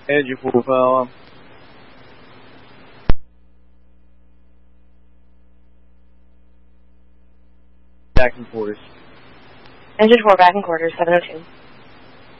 Engine 4 power. Back in quarters. Engine 4 back in quarters, 702.